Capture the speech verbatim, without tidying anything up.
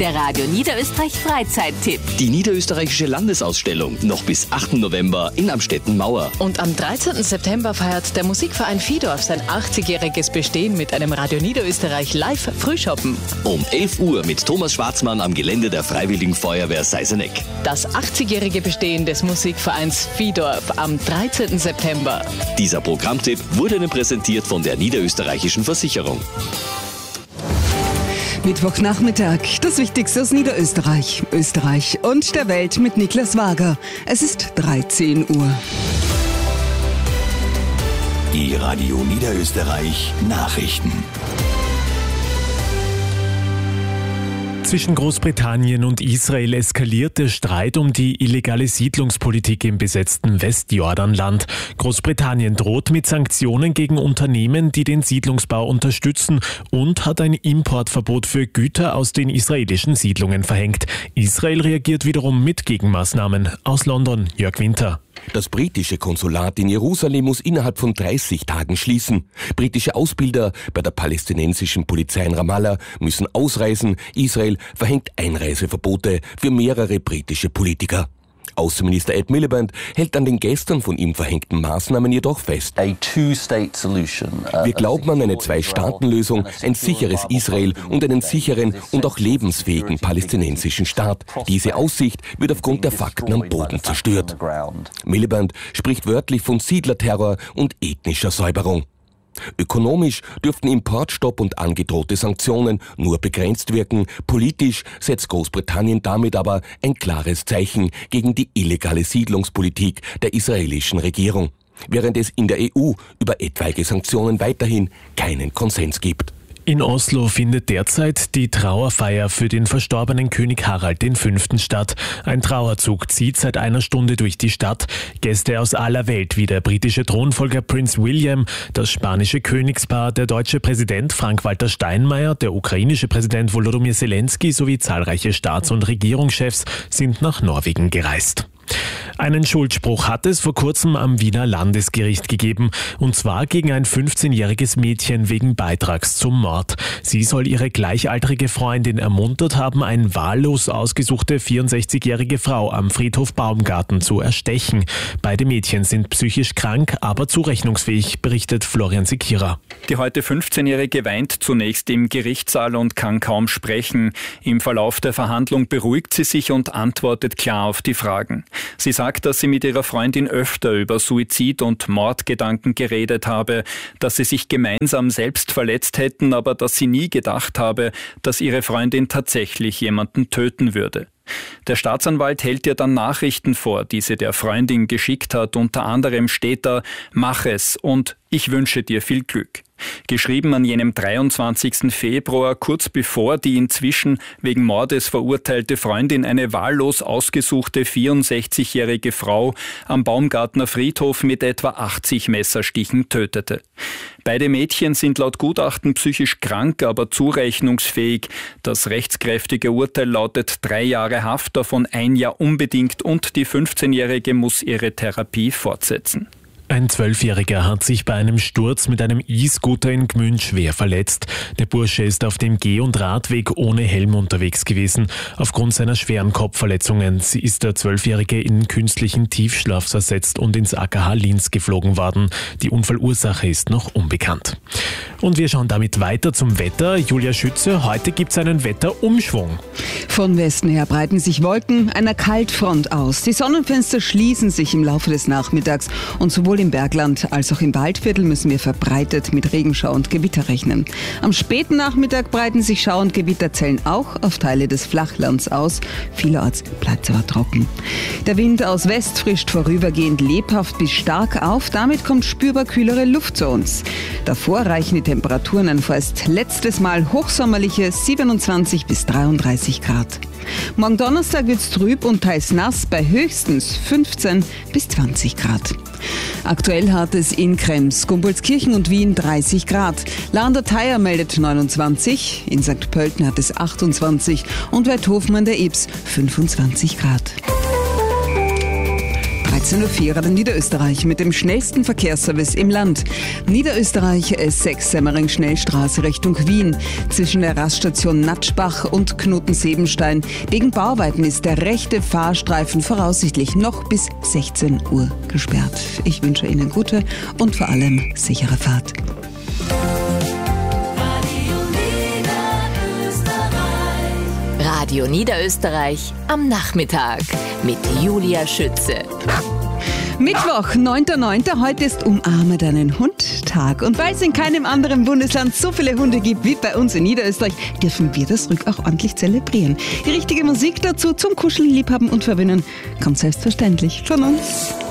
Der Radio Niederösterreich Freizeittipp. Die niederösterreichische Landesausstellung noch bis achten November in Amstetten-Mauer. Und am dreizehnten September feiert der Musikverein Fiedorf sein achtzigjähriges Bestehen mit einem Radio Niederösterreich Live Frühschoppen. Um elf Uhr mit Thomas Schwarzmann am Gelände der Freiwilligen Feuerwehr Seiseneck. Das achtzigjährige Bestehen des Musikvereins Fiedorf am dreizehnten September. Dieser Programmtipp wurde Ihnen präsentiert von der Niederösterreichischen Versicherung. Mittwochnachmittag, das Wichtigste aus Niederösterreich, Österreich und der Welt mit Niklas Wager. Es ist dreizehn Uhr. Die Radio Niederösterreich Nachrichten. Zwischen Großbritannien und Israel eskaliert der Streit um die illegale Siedlungspolitik im besetzten Westjordanland. Großbritannien droht mit Sanktionen gegen Unternehmen, die den Siedlungsbau unterstützen, und hat ein Importverbot für Güter aus den israelischen Siedlungen verhängt. Israel reagiert wiederum mit Gegenmaßnahmen. Aus London, Jörg Winter. Das britische Konsulat in Jerusalem muss innerhalb von dreißig Tagen schließen. Britische Ausbilder bei der palästinensischen Polizei in Ramallah müssen ausreisen. Israel verhängt Einreiseverbote für mehrere britische Politiker. Außenminister Ed Miliband hält an den gestern von ihm verhängten Maßnahmen jedoch fest. Wir glauben an eine Zwei-Staaten-Lösung, ein sicheres Israel und einen sicheren und auch lebensfähigen palästinensischen Staat. Diese Aussicht wird aufgrund der Fakten am Boden zerstört. Miliband spricht wörtlich von Siedlerterror und ethnischer Säuberung. Ökonomisch dürften Importstopp und angedrohte Sanktionen nur begrenzt wirken. Politisch setzt Großbritannien damit aber ein klares Zeichen gegen die illegale Siedlungspolitik der israelischen Regierung, während es in der E U über etwaige Sanktionen weiterhin keinen Konsens gibt. In Oslo findet derzeit die Trauerfeier für den verstorbenen König Harald der Fünfte statt. Ein Trauerzug zieht seit einer Stunde durch die Stadt. Gäste aus aller Welt wie der britische Thronfolger Prinz William, das spanische Königspaar, der deutsche Präsident Frank-Walter Steinmeier, der ukrainische Präsident Volodymyr Zelensky sowie zahlreiche Staats- und Regierungschefs sind nach Norwegen gereist. Einen Schuldspruch hat es vor kurzem am Wiener Landesgericht gegeben, und zwar gegen ein fünfzehnjähriges Mädchen wegen Beitrags zum Mord. Sie soll ihre gleichaltrige Freundin ermuntert haben, eine wahllos ausgesuchte vierundsechzigjährige Frau am Friedhof Baumgarten zu erstechen. Beide Mädchen sind psychisch krank, aber zurechnungsfähig, berichtet Florian Sekira. Die heute fünfzehnjährige weint zunächst im Gerichtssaal und kann kaum sprechen. Im Verlauf der Verhandlung beruhigt sie sich und antwortet klar auf die Fragen. Sie sagt, dass sie mit ihrer Freundin öfter über Suizid- und Mordgedanken geredet habe, dass sie sich gemeinsam selbst verletzt hätten, aber dass sie nie gedacht habe, dass ihre Freundin tatsächlich jemanden töten würde. Der Staatsanwalt hält ihr dann Nachrichten vor, die sie der Freundin geschickt hat. Unter anderem steht da: Mach es und ich wünsche dir viel Glück. Geschrieben an jenem dreiundzwanzigsten Februar, kurz bevor die inzwischen wegen Mordes verurteilte Freundin eine wahllos ausgesuchte vierundsechzigjährige Frau am Baumgartner Friedhof mit etwa achtzig Messerstichen tötete. Beide Mädchen sind laut Gutachten psychisch krank, aber zurechnungsfähig. Das rechtskräftige Urteil lautet drei Jahre Haft, davon ein Jahr unbedingt, und die fünfzehnjährige muss ihre Therapie fortsetzen. Ein Zwölfjähriger hat sich bei einem Sturz mit einem E-Scooter in Gmünd schwer verletzt. Der Bursche ist auf dem Geh- und Radweg ohne Helm unterwegs gewesen. Aufgrund seiner schweren Kopfverletzungen ist der Zwölfjährige in künstlichen Tiefschlaf versetzt und ins A K H Linz geflogen worden. Die Unfallursache ist noch unbekannt. Und wir schauen damit weiter zum Wetter. Julia Schütze, heute gibt es einen Wetterumschwung. Von Westen her breiten sich Wolken einer Kaltfront aus. Die Sonnenfenster schließen sich im Laufe des Nachmittags, und sowohl im Bergland als auch im Waldviertel müssen wir verbreitet mit Regenschau und Gewitter rechnen. Am späten Nachmittag breiten sich Schau- und Gewitterzellen auch auf Teile des Flachlands aus. Vielerorts bleibt es aber trocken. Der Wind aus West frischt vorübergehend lebhaft bis stark auf. Damit kommt spürbar kühlere Luft zu uns. Davor reichen die Temperaturen ein vorerst letztes Mal hochsommerliche siebenundzwanzig bis dreiunddreißig Grad. Morgen Donnerstag wird es trüb und teils nass bei höchstens fünfzehn bis zwanzig Grad. Aktuell hat es in Krems, Gumbolskirchen und Wien dreißig Grad. Lahndertheier meldet neunundzwanzig, in Sankt Pölten hat es achtundzwanzig und Weidhofen an der Ibs fünfundzwanzig Grad. dreizehn Uhr vier Radio Niederösterreich mit dem schnellsten Verkehrsservice im Land. Niederösterreich S sechs Semmering Schnellstraße Richtung Wien. Zwischen der Raststation Natschbach und Knoten-Sebenstein. Wegen Bauarbeiten ist der rechte Fahrstreifen voraussichtlich noch bis sechzehn Uhr gesperrt. Ich wünsche Ihnen gute und vor allem sichere Fahrt. Radio Niederösterreich am Nachmittag mit Julia Schütze. Mittwoch, neunter neunter Heute ist Umarme deinen Hund-Tag. Und weil es in keinem anderen Bundesland so viele Hunde gibt wie bei uns in Niederösterreich, dürfen wir das ruhig auch ordentlich zelebrieren. Die richtige Musik dazu zum Kuscheln, Liebhaben und Verwöhnen kommt selbstverständlich von uns.